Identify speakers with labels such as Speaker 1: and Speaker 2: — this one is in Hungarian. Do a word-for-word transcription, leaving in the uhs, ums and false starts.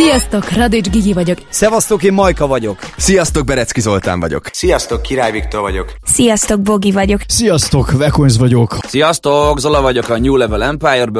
Speaker 1: Sziasztok, Radics Gigi vagyok.
Speaker 2: Szevasztok, én Majka vagyok.
Speaker 3: Sziasztok, Berecki Zoltán vagyok.
Speaker 4: Sziasztok, Király Viktor vagyok.
Speaker 5: Sziasztok, Bogi vagyok.
Speaker 6: Sziasztok, Vekonz vagyok.
Speaker 7: Sziasztok, Zola vagyok a New Level Empire-ből.